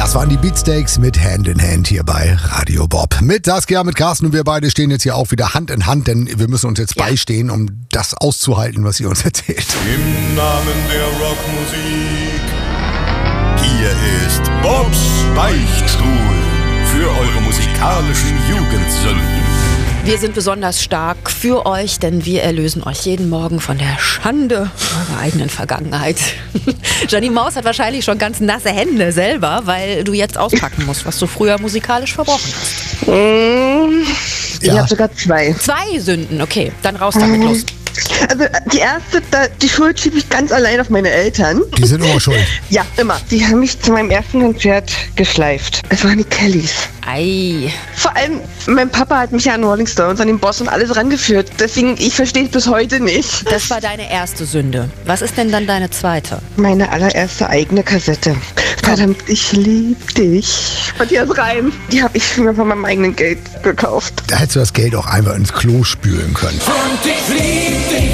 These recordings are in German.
Das waren die Beatsteaks mit Hand in Hand hier bei Radio Bob. Mit Saskia, mit Carsten und wir beide stehen jetzt hier auch wieder Hand in Hand, denn wir müssen uns jetzt beistehen, um das auszuhalten, was ihr uns erzählt. Im Namen der Rockmusik, hier ist Bobs Beichtstuhl für eure musikalischen Jugendsünden. Wir sind besonders stark für euch, denn wir erlösen euch jeden Morgen von der Schande eurer eigenen Vergangenheit. Janine Maus hat wahrscheinlich schon ganz nasse Hände selber, weil du jetzt auspacken musst, was du früher musikalisch verbrochen hast. Ich habe sogar 2. 2 Sünden, okay, dann raus damit, los. Also die erste, die Schuld schiebe ich ganz allein auf meine Eltern. Die sind immer schuld. Ja, immer. Die haben mich zu meinem ersten Konzert geschleift. Es waren die Kellys. Ei. Vor allem, mein Papa hat mich ja an Rolling Stones, an den Boss und alles rangeführt. Deswegen, ich verstehe es bis heute nicht. Das war deine erste Sünde. Was ist denn dann deine zweite? Meine allererste eigene Kassette. Verdammt, ich lieb dich. Matthias Reim. Die habe ich mir von meinem eigenen Geld gekauft. Da hättest du das Geld auch einfach ins Klo spülen können. Und ich lieb dich.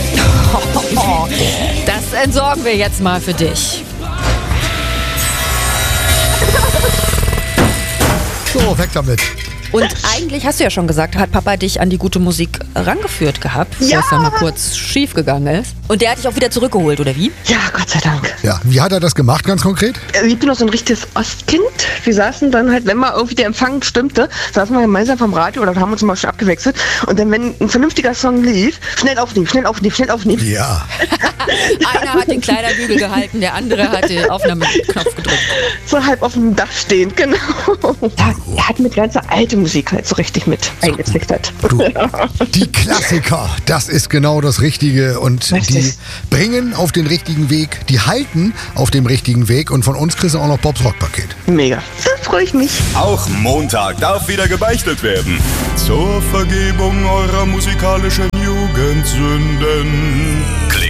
Das entsorgen wir jetzt mal für dich. So, weg damit. Und eigentlich, hast du ja schon gesagt, hat Papa dich an die gute Musik rangeführt gehabt, bevor es dann mal kurz schief gegangen ist. Und der hat dich auch wieder zurückgeholt, oder wie? Ja, Gott sei Dank. Ja, wie hat er das gemacht, ganz konkret? Ich bin noch so ein richtiges Ostkind. Wir saßen dann halt, wenn mal irgendwie der Empfang stimmte, saßen wir gemeinsam vom Radio oder haben uns mal schon abgewechselt. Und dann, wenn ein vernünftiger Song lief, schnell aufnehmen, schnell aufnehmen, schnell aufnehmen. Ja. Einer hat den Kleiderbügel gehalten, der andere hat den Aufnahmeknopf gedrückt. So halb auf dem Dach stehend, genau. Ja, er hat mit ganzer alte Musik halt so richtig mit eingetrichtert. Du, die Klassiker, das ist genau das Richtige. Und Richtig. die bringen auf den richtigen Weg, die halten auf dem richtigen Weg. Und von uns kriegst du auch noch Bobs Rockpaket. Mega. Da freue ich mich. Auch Montag darf wieder gebeichtet werden. Zur Vergebung eurer musikalischen Jugendsünden.